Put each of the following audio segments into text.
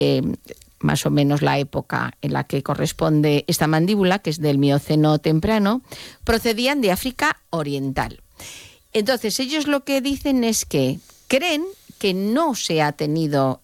más o menos la época en la que corresponde esta mandíbula, que es del Mioceno temprano, procedían de África Oriental. Entonces, ellos lo que dicen es que creen que no se ha tenido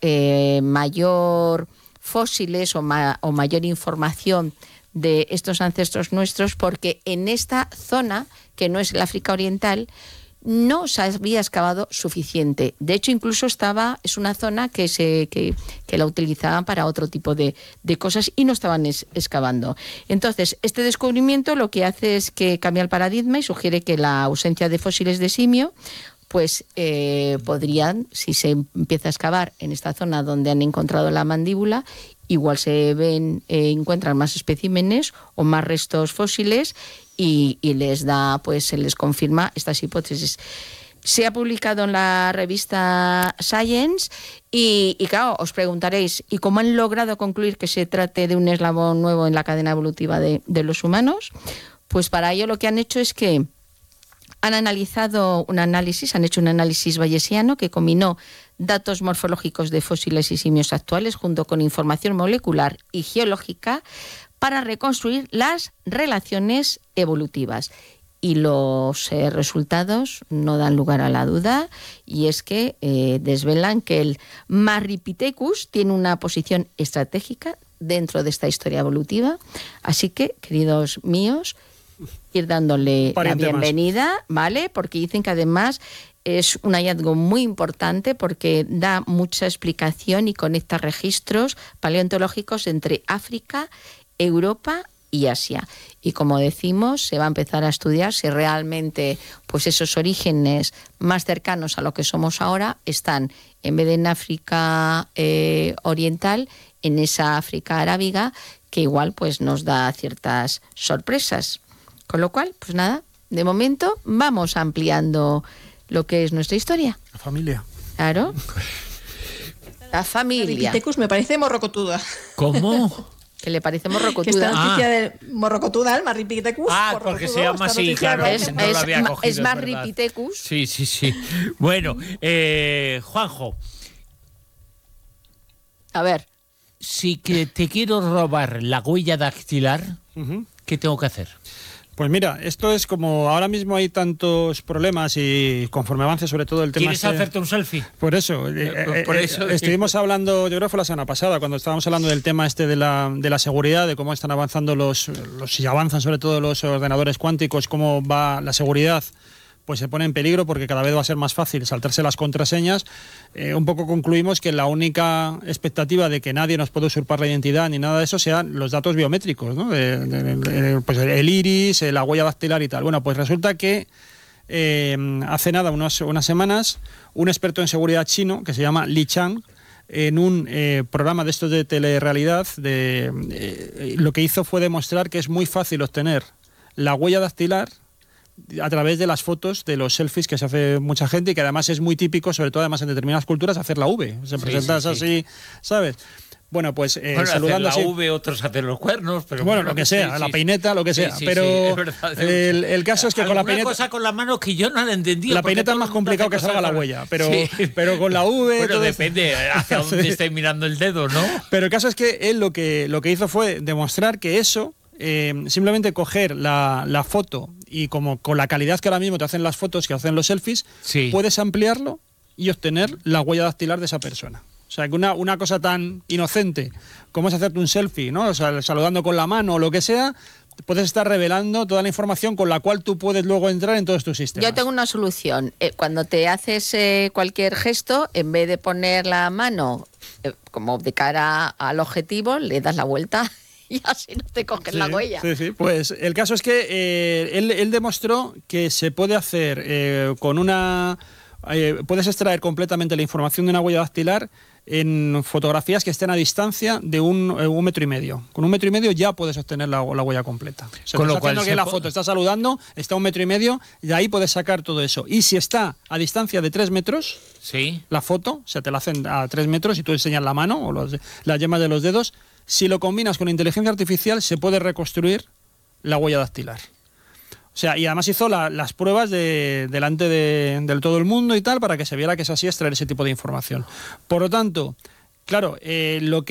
mayor fósiles o mayor información de estos ancestros nuestros, porque en esta zona, que no es el África Oriental, no se había excavado suficiente. De hecho, incluso es una zona que la utilizaban para otro tipo de cosas y no estaban excavando. Entonces, este descubrimiento lo que hace es que cambia el paradigma y sugiere que la ausencia de fósiles de simio, pues podrían, si se empieza a excavar en esta zona donde han encontrado la mandíbula, igual se encuentran más especímenes o más restos fósiles y se les confirma estas hipótesis. Se ha publicado en la revista Science y claro, os preguntaréis, ¿y cómo han logrado concluir que se trate de un eslabón nuevo en la cadena evolutiva de los humanos? Pues para ello lo que han hecho es que han hecho un análisis bayesiano que combinó datos morfológicos de fósiles y simios actuales junto con información molecular y geológica para reconstruir las relaciones evolutivas. Y los resultados no dan lugar a la duda, y es que desvelan que el Mahripithecus tiene una posición estratégica dentro de esta historia evolutiva. Así que, queridos míos, ir dándole la bienvenida, ¿vale? Porque dicen que además es un hallazgo muy importante porque da mucha explicación y conecta registros paleontológicos entre África, Europa y Asia. Y como decimos, se va a empezar a estudiar si realmente pues esos orígenes más cercanos a lo que somos ahora están, en vez de en África Oriental, en esa África arábiga, que igual pues nos da ciertas sorpresas. Con lo cual, pues nada, de momento vamos ampliando lo que es nuestra historia. La familia. Claro. La familia. Mahripithecus me parece morrocotuda. ¿Cómo? Que le parece morrocotuda. Que esta noticia de morrocotuda, el Mahripithecus. Porque se llama así, claro. No lo había cogido, es Mahripithecus. Sí. Bueno, Juanjo. A ver. Si que te quiero robar la huella dactilar, ¿qué tengo que hacer? Pues mira, esto es como ahora mismo hay tantos problemas y conforme avance sobre todo el tema... ¿Quieres hacerte un selfie? Por eso estuvimos hablando, yo creo que fue la semana pasada, cuando estábamos hablando del tema de la seguridad, de cómo están avanzando si avanzan sobre todo los ordenadores cuánticos, cómo va la seguridad, pues se pone en peligro porque cada vez va a ser más fácil saltarse las contraseñas. Un poco concluimos que la única expectativa de que nadie nos pueda usurpar la identidad ni nada de eso sean los datos biométricos, ¿no? Pues el iris, la huella dactilar y tal. Bueno, pues resulta que hace nada, unas semanas, un experto en seguridad chino que se llama Li Chang, en un programa de estos de telerrealidad, lo que hizo fue demostrar que es muy fácil obtener la huella dactilar a través de las fotos de los selfies que se hace mucha gente y que además es muy típico, sobre todo además en determinadas culturas, hacer la V. Se presentas así, ¿sabes? Bueno, pues saludando hacer la así. V, otros hacer los cuernos, pero bueno, lo que sea, la peineta, lo que sea. Pero es verdad, el caso es que con la peineta... cosa con la mano que yo no la entendí. La peineta es más complicado que salga la huella, pero con la V... Bueno, depende hacia dónde estáis mirando el dedo, ¿no? Pero el caso es que él lo que hizo fue demostrar que eso... simplemente coger la foto y como con la calidad que ahora mismo te hacen las fotos, que hacen los selfies, puedes ampliarlo y obtener la huella dactilar de esa persona. O sea, que una cosa tan inocente como es hacerte un selfie, ¿no? O sea, saludando con la mano o lo que sea, puedes estar revelando toda la información con la cual tú puedes luego entrar en todos tus sistemas. Yo tengo una solución. Cuando te haces cualquier gesto, en vez de poner la mano como de cara al objetivo, le das la vuelta y así no te coges la huella. Sí. Pues el caso es que él demostró que se puede hacer con una... puedes extraer completamente la información de una huella dactilar en fotografías que estén a distancia de un metro y medio. Con 1,5 metros ya puedes obtener la huella completa. O sea, con lo cual, la foto está saludando, está a 1,5 metros y ahí puedes sacar todo eso. Y si está a distancia de 3 metros, la foto, o sea, te la hacen a 3 metros y tú enseñas la mano o las yemas de los dedos. Si lo combinas con inteligencia artificial, se puede reconstruir la huella dactilar. O sea, y además hizo las pruebas delante de todo el mundo y tal, para que se viera que es así extraer ese tipo de información. Por lo tanto, claro, lo que